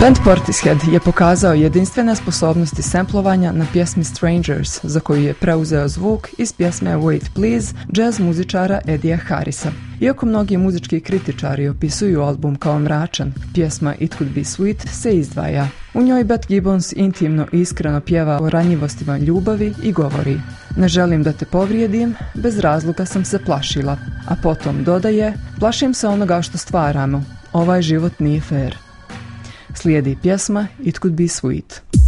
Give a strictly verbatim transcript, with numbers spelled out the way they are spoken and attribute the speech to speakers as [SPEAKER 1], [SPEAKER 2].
[SPEAKER 1] Band Portishead je pokazao jedinstvene sposobnosti samplovanja na pjesmi Strangers, za koju je preuzeo zvuk iz pjesme Wait Please jazz muzičara Eddieja Harrisa. Iako mnogi muzički kritičari opisuju album kao mračan, pjesma It Could Be Sweet se izdvaja. U njoj Beth Gibbons intimno i iskreno pjeva o ranjivostima ljubavi i govori: "Ne želim da te povrijedim, bez razloga sam se plašila." A potom dodaje: "Plašim se onoga što stvaramo, ovaj život nije fair." Slijedi pjesma It Could Be Sweet.